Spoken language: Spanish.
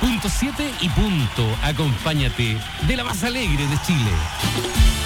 100.7 y punto. Acompáñate de la más alegre de Chile.